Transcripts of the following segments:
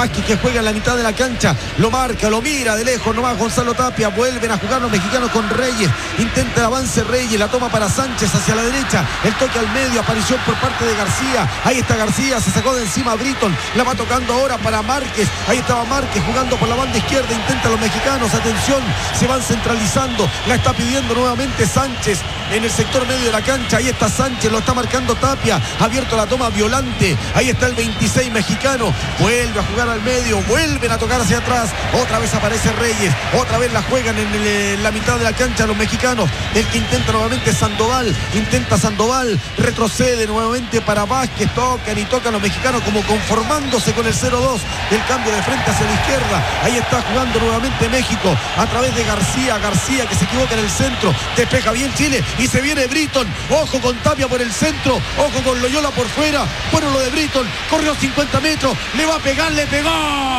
Vázquez, que juega en la mitad de la cancha, lo marca, lo mira de lejos nomás Gonzalo Tapia. Vuelven a jugar los mexicanos con Reyes, intenta el avance Reyes, la toma para Sánchez hacia la derecha, el toque al medio, aparición por parte de García. Ahí está García, se sacó de encima a Britton, la va tocando ahora para Márquez. Ahí estaba Márquez jugando por la banda izquierda, intenta los mexicanos, atención, se van centralizando, la está pidiendo nuevamente Sánchez en el sector medio de la cancha. Ahí está Sánchez, lo está marcando Tapia, abierto la toma Violante. Ahí está el 26 mexicano, vuelve a jugar al medio, vuelven a tocar hacia atrás, otra vez aparece Reyes, otra vez la juegan en la mitad de la cancha los mexicanos. El que intenta nuevamente Sandoval, retrocede nuevamente para Vázquez, tocan los mexicanos como conformándose con el 0-2, el cambio de frente hacia la izquierda. Ahí está jugando nuevamente México a través de García que se equivoca en el centro, despeja bien Chile y se viene Britton, ojo con Tapia por el centro, ojo con Loyola por fuera. Bueno, lo de Britton, corrió 50 metros, le va a pegar, le pegó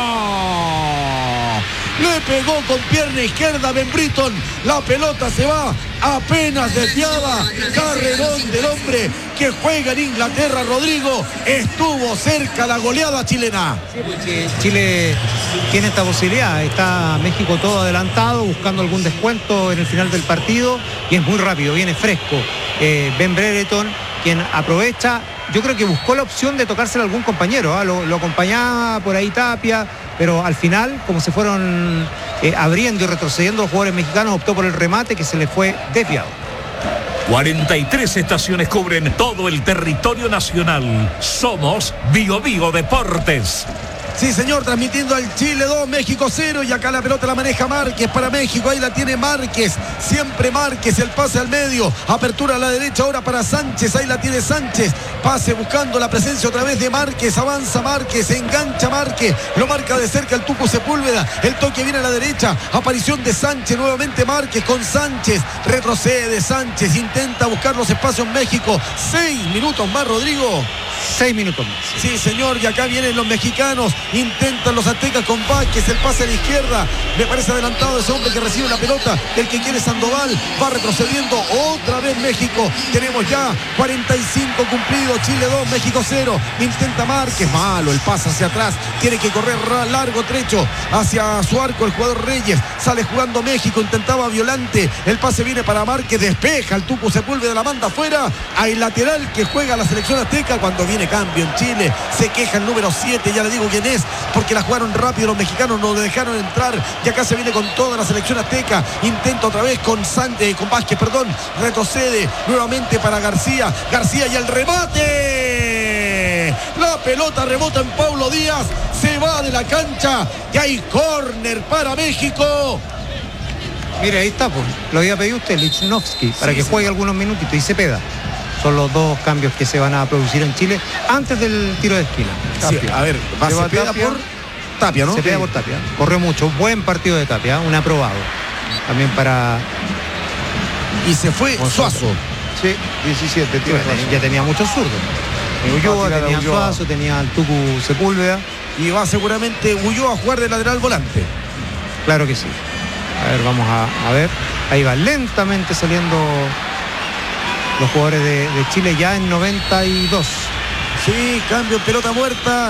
con pierna izquierda Ben Britton, la pelota se va apenas desviada, carrerón del hombre que juega en Inglaterra. Rodrigo, estuvo cerca la goleada chilena. Sí, porque Chile tiene esta posibilidad, está México todo adelantado, buscando algún descuento en el final del partido, y es muy rápido, viene fresco. Ben Brereton, quien aprovecha, yo creo que buscó la opción de tocárselo a algún compañero, lo acompañaba por ahí Tapia, pero al final, como se fueron abriendo y retrocediendo los jugadores mexicanos, optó por el remate que se le fue desviado. 43 estaciones cubren todo el territorio nacional. Somos Bio Bio Deportes. Sí, señor, transmitiendo al Chile 2, México 0, y acá la pelota la maneja Márquez para México. Ahí la tiene Márquez, siempre Márquez, el pase al medio, apertura a la derecha ahora para Sánchez. Ahí la tiene Sánchez, pase buscando la presencia otra vez de Márquez, avanza Márquez, engancha Márquez, lo marca de cerca el Tuco Sepúlveda, el toque viene a la derecha, aparición de Sánchez, nuevamente Márquez con Sánchez, retrocede Sánchez, intenta buscar los espacios México. 6 minutos más, Rodrigo. 6 minutos más. Sí, señor, y acá vienen los mexicanos, intentan los aztecas con Vázquez, el pase a la izquierda, me parece adelantado ese hombre que recibe la pelota, el que quiere Sandoval, va retrocediendo otra vez México. Tenemos ya 45 cumplidos, Chile 2, México 0, intenta Márquez, malo el pase hacia atrás, tiene que correr largo trecho hacia su arco el jugador Reyes, sale jugando México, intentaba Violante, el pase viene para Márquez, despeja el Tuco Sepúlveda, la manda afuera, hay lateral que juega la selección azteca. Cuando viene cambio en Chile, se queja el número 7, ya le digo quién es, porque la jugaron rápido los mexicanos, no le dejaron entrar, y acá se viene con toda la selección azteca, intenta otra vez con Vázquez, retrocede nuevamente para García y el remate, la pelota rebota en Paulo Díaz, se va de la cancha y hay córner para México. Mire, ahí está, pues, lo había pedido usted, Lichnowsky, para que juegue algunos minutitos, y Cepeda. Son los dos cambios que se van a producir en Chile antes del tiro de esquina. Sí, a ver, va Cepeda por Tapia, ¿no? Cepeda por Tapia. Corrió mucho, buen partido de Tapia, un aprobado. También para... Y se fue Suazo. Sí, 17. Ya tenía muchos zurdos. Ulloa, tenía Suazo, tenía el Tucu Sepúlveda. Y va seguramente Ulloa a jugar de lateral volante. Claro que sí. A ver, vamos a ver. Ahí va lentamente saliendo los jugadores de Chile ya en 92. Sí, cambio, pelota muerta.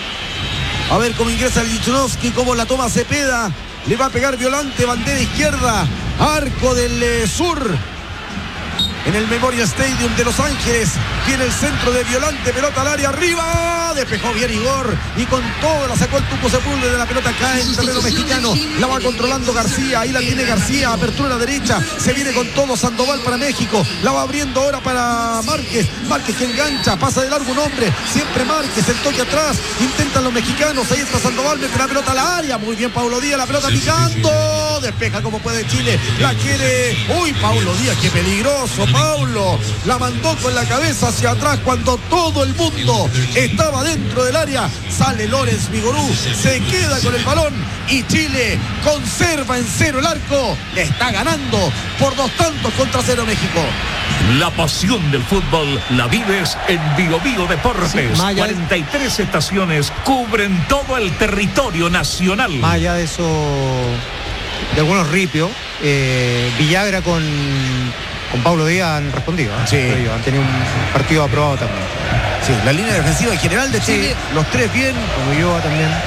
A ver cómo ingresa el Lichnowsky, cómo la toma Cepeda. Le va a pegar Violante, bandera izquierda, arco del sur. En el Memorial Stadium de Los Ángeles viene el centro de Violante, pelota al área, arriba, despejó bien Igor y con todo la sacó el Tuco Sepúlveda, de la pelota cae en terreno mexicano, la va controlando García, ahí la tiene García, apertura a la derecha, se viene con todo Sandoval para México, la va abriendo ahora para Márquez que engancha, pasa de largo un hombre, siempre Márquez, el toque atrás, intentan los mexicanos, ahí está Sandoval, mete la pelota al área, muy bien Paulo Díaz, la pelota picando, despeja como puede Chile, la quiere, uy, Paulo Díaz, qué peligroso, Paulo, la mandó con la cabeza hacia atrás cuando todo el mundo estaba dentro del área, sale Lorenz Vigorú, se queda con el balón y Chile conserva en 0 el arco, le está ganando por 2-0 México. La pasión del fútbol la vives en Bio Bio Deportes. Sí, 43 estaciones cubren todo el territorio nacional. Más allá de eso, de algunos ripios, Villagra con Paulo Díaz han respondido, ¿eh? Sí. Han tenido un partido aprobado también. Sí, la línea defensiva en general de Chile, sí. Los tres bien. Como yo también.